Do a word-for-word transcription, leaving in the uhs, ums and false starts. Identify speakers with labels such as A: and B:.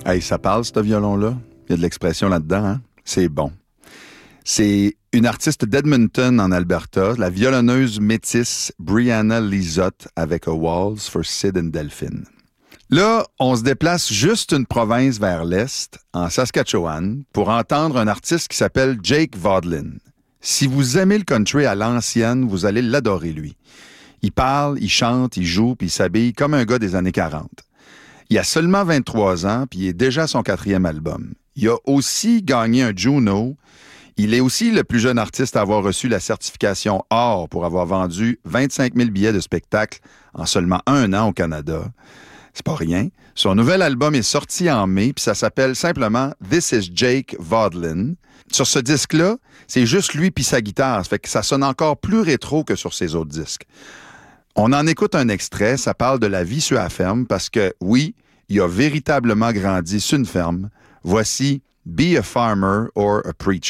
A: Hey, ça parle, ce violon-là. Il y a de l'expression là-dedans, hein? C'est bon. C'est une artiste d'Edmonton, en Alberta, la violonneuse métisse Brianna Lizotte avec A Waltz for Sid and Delphine. Là, on se déplace juste une province vers l'est, en Saskatchewan, pour entendre un artiste qui s'appelle Jake Vaudelin. Si vous aimez le country à l'ancienne, vous allez l'adorer, lui. Il parle, il chante, il joue, puis il s'habille comme un gars des années quarante. Il a seulement vingt-trois ans, puis il est déjà à son quatrième album. Il a aussi gagné un Juno. Il est aussi le plus jeune artiste à avoir reçu la certification or pour avoir vendu vingt-cinq mille billets de spectacle en seulement un an au Canada. C'est pas rien. Son nouvel album est sorti en mai, puis ça s'appelle simplement « This is Jake Vaudelin ». Sur ce disque-là, c'est juste lui puis sa guitare. Ça fait que ça sonne encore plus rétro que sur ses autres disques. On en écoute un extrait, ça parle de la vie sur la ferme, parce que, oui, il a véritablement grandi sur une ferme. Voici « Be a Farmer or a Preacher ».